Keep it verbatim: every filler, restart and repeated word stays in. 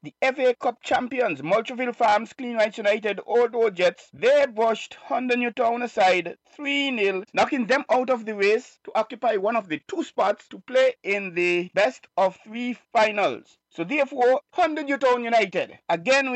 The F A Cup champions, Multreville Farms Clean Rights United Odo Jets, they brushed Honda Newtown aside three nil, knocking them out of the race to occupy one of the two spots to play in the best of three finals. So therefore, Honda Newtown United, again